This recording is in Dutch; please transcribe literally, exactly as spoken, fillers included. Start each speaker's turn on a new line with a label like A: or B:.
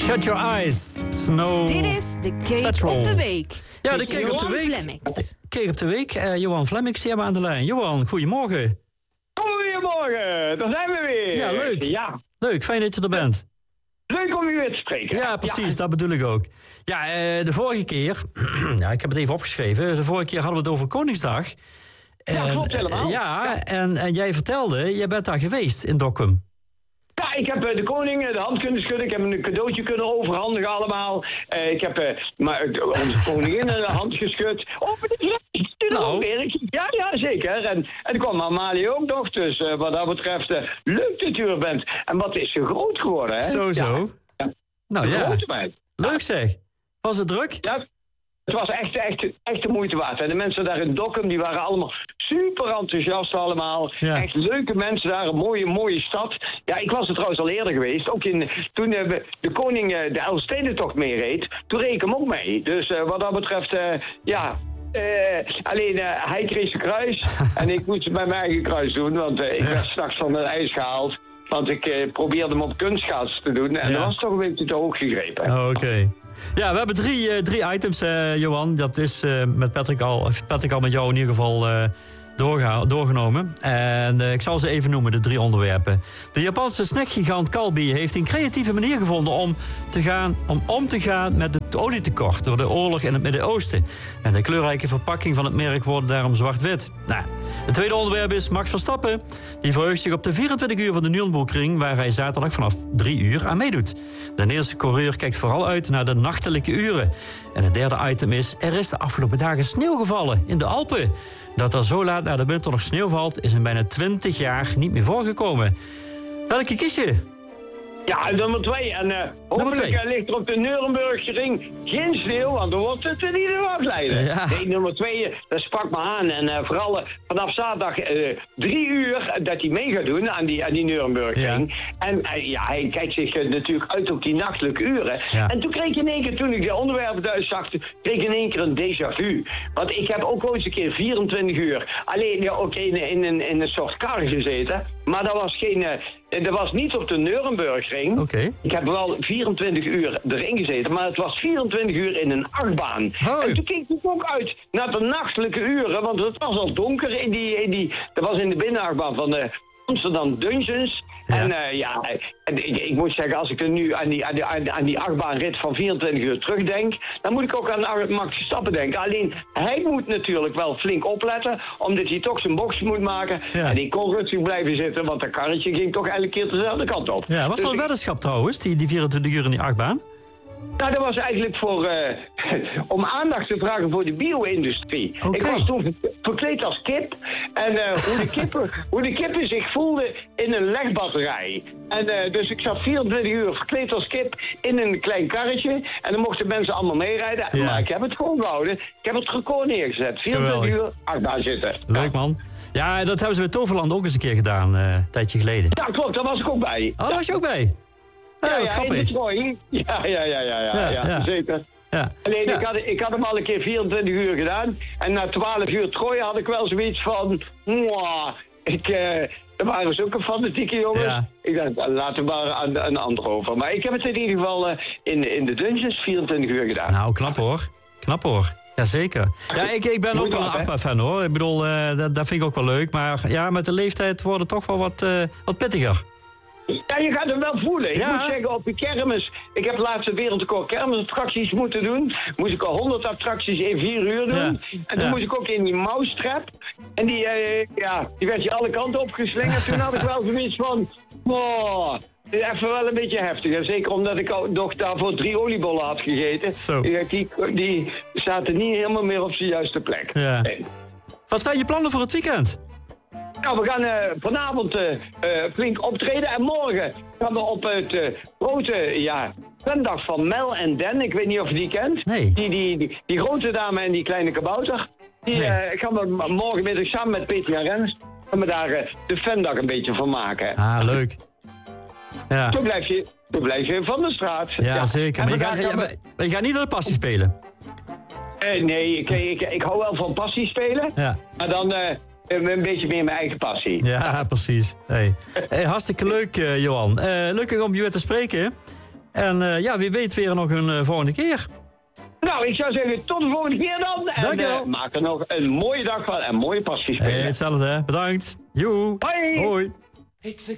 A: Shut Your Eyes, Snow
B: Dit is de Cake
A: Petrol.
B: op de Week.
A: Ja, de
B: met
A: Cake op de
B: Johan
A: Week.
B: Flemmix.
A: Cake op de Week, uh, Johan Flemmix, die hebben aan de lijn. Johan, goedemorgen.
C: Goedemorgen, daar zijn we weer.
A: Ja, leuk.
C: Ja.
A: Leuk, fijn dat je er bent.
C: Leuk om u weer te spreken.
A: Ja, precies,
C: Ja.
A: dat bedoel ik ook. Ja, uh, de vorige keer, ja, ik heb het even opgeschreven. De vorige keer hadden we het over Koningsdag.
C: Ja,
A: En,
C: klopt helemaal.
A: uh, ja,
C: Ja.
A: En, en jij vertelde, jij bent daar geweest in Dokkum.
C: Ja, ik heb uh, de koning uh, de hand kunnen schudden. Ik heb hem een cadeautje kunnen overhandigen allemaal. Uh, ik heb uh, maar, uh, onze koningin de hand geschud. Oh, maar dit is
A: Nou.
C: weer. Ja, ja, zeker. En, en er kwam Amalie ook nog. Dus uh, wat dat betreft, uh, leuk dat u er bent. En wat is ze groot geworden, hè?
A: Zo, zo.
C: Ja. Ja.
A: Nou
C: De
A: ja,
C: grote meid.
A: leuk zeg. Was het druk?
C: Ja, het was echt, echt, echt de moeite waard. En de mensen daar in Dokkum, die waren allemaal super enthousiast allemaal.
A: Ja.
C: Echt leuke mensen daar, een mooie, mooie stad. Ja, ik was er trouwens al eerder geweest. Ook in, toen uh, de koning uh, de Elfstedentocht meereed, toen reed ik hem ook mee. Dus uh, wat dat betreft, uh, ja... Uh, alleen uh, hij kreeg zijn kruis en ik moest bij mijn eigen kruis doen, want uh, ik werd straks van het ijs gehaald. Want ik uh, probeerde hem op kunstschaats te doen en
A: Ja.
C: dat was toch een beetje te hoog gegrepen.
A: Oh, oké. Okay. Ja, we hebben drie, uh, drie items, uh, Johan. Dat is uh, met Patrick al, Patrick al met jou in ieder geval uh, doorga- doorgenomen. En uh, ik zal ze even noemen, de drie onderwerpen. De Japanse snackgigant Calbee heeft een creatieve manier gevonden om te gaan, om, om te gaan met het olietekort door de oorlog in het Midden-Oosten. En de kleurrijke verpakking van het merk wordt daarom zwart-wit. Nou, het tweede onderwerp is Max Verstappen. Die verheugt zich op de vierentwintig uur van de Nürburgring, waar hij zaterdag vanaf drie uur aan meedoet. De Nederlandse coureur kijkt vooral uit naar de nachtelijke uren. En het derde item is, er is de afgelopen dagen sneeuw gevallen in de Alpen. Dat er zo laat na de winter nog sneeuw valt, is in bijna twintig jaar niet meer voorgekomen. Welke kies je?
C: Ja, nummer twee. En uh, hopelijk
A: twee.
C: uh, ligt er op de Nürburgring geen sneeuw, want dan wordt het er niet in afleiden.
A: Ja.
C: Nee, nummer twee, uh, dat sprak me aan. En uh, vooral uh, vanaf zaterdag uh, drie uur uh, dat hij mee gaat doen aan die, aan die Nürburgring.
A: Ja.
C: En uh, ja, hij kijkt zich uh, natuurlijk uit op die nachtelijke uren.
A: Ja.
C: En toen kreeg ik in één keer, toen ik de onderwerpen thuis zag, kreeg ik in één keer een déjà vu. Want ik heb ook ooit eens een keer vierentwintig uur alleen ja, ook in, in, in, in een soort kar gezeten. Maar dat was geen... Uh, dat was niet op de Nürburgring.
A: Oké.
C: Ik heb wel vierentwintig uur erin gezeten, maar het was vierentwintig uur in een achtbaan.
A: Hoi.
C: En toen keek ik ook uit naar de nachtelijke uren, want het was al donker in die... In die dat was in de binnenachtbaan van de Amsterdam Dungeons.
A: Ja.
C: En uh, ja, en ik, ik moet zeggen, als ik er nu aan die, aan die, aan die achtbaanrit van vierentwintig uur terugdenk, dan moet ik ook aan Max Verstappen denken. Alleen, hij moet natuurlijk wel flink opletten, omdat hij toch zijn box moet maken.
A: Ja.
C: En die kon rustig blijven zitten, want dat karretje ging toch elke keer dezelfde kant op.
A: Ja, was
C: Dus
A: dat een
C: ik-
A: weddenschap trouwens, die, die vierentwintig uur in die achtbaan?
C: Nou, dat was eigenlijk voor, uh, om aandacht te vragen voor de bio-industrie.
A: Oké.
C: Ik was toen ver- verkleed als kip. En uh, hoe, de kippen, hoe de kippen zich voelden in een legbatterij. En uh, dus ik zat vierentwintig uur verkleed als kip in een klein karretje. En dan mochten mensen allemaal meerijden.
A: Ja.
C: Maar ik heb het gewoon gehouden. Ik heb het record neergezet. vierentwintig
A: Geweldig.
C: uur achtbaan zitten.
A: Leuk man. Ja, dat hebben ze bij Toverland ook eens een keer gedaan, uh, een tijdje geleden.
C: Ja, klopt. Daar was ik ook bij.
A: Oh, daar was je ook bij? Ja,
C: ja,
A: wat
C: ja,
A: grappig.
C: in Detroit. Ja, ja, ja, ja, ja,
A: Ja,
C: ja,
A: ja.
C: zeker.
A: Ja.
C: Alleen,
A: Ja.
C: ik, had, ik had hem al een keer vierentwintig uur gedaan. En na twaalf uur Troy had ik wel zoiets van... Mwah, ik, eh, er waren zulke fanatieke jongens.
A: Ja.
C: Ik dacht, laten we maar aan een ander over. Maar ik heb het in ieder geval uh, in, in de dungeons vierentwintig uur gedaan.
A: Nou, knap hoor. Knap hoor. Jazeker. Ja, ik, ik ben ook
C: Moet
A: wel een
C: wat, hè?
A: achtbaan-fan hoor. Ik bedoel, uh, dat, dat vind ik ook wel leuk. Maar ja, met de leeftijd wordt het toch wel wat, uh, wat pittiger.
C: Ja, je gaat hem wel voelen. Ik
A: Ja.
C: moet zeggen, op de kermis... Ik heb laatst de wereldrecord kermisattracties moeten doen. Moest ik al honderd attracties in vier uur doen.
A: Ja.
C: En toen
A: Ja.
C: moest ik ook in die mousetrap. En die, uh, ja, die werd je alle kanten opgeslingerd. Toen had ik wel zoiets van... Oh, even wel een beetje heftig. En zeker omdat ik ook nog daarvoor drie oliebollen had gegeten.
A: Zo.
C: Die, die, die zaten niet helemaal meer op zijn juiste plek.
A: Ja.
C: Nee.
A: Wat zijn je plannen voor het weekend?
C: Nou, we gaan uh, vanavond uh, uh, flink optreden. En morgen gaan we op het uh, grote ja, fandag van Mel en Den. Ik weet niet of je die kent.
A: Nee.
C: Die, die, die, die grote dame en die kleine kabouter. Die
A: Nee.
C: uh, gaan we morgenmiddag samen met Peter en Rens... gaan we daar uh, de fandag een beetje van maken.
A: Ah, leuk. Ja,
C: Zo blijf je, zo blijf je van de straat.
A: ja zeker.
C: En
A: Maar je,
C: we
A: gaat,
C: gaan-
A: ja, maar je gaat niet naar de passie spelen.
C: Uh, nee, ik, ik, ik hou wel van passie spelen.
A: Ja.
C: Maar dan... Uh, een beetje meer mijn eigen passie.
A: Ja, precies. Hey. Hey, hartstikke leuk, uh, Johan. Uh, leuk om je weer te spreken. En uh, ja, wie weet weer nog een uh, volgende keer.
C: Nou, ik zou zeggen, tot de volgende keer dan. En
A: Dankjewel.
C: Uh, maak er nog een mooie dag van en mooie pasjes.
A: Hey, hetzelfde, hè. Bedankt. Joe.
C: Hoi.
A: Hoi.
B: It's a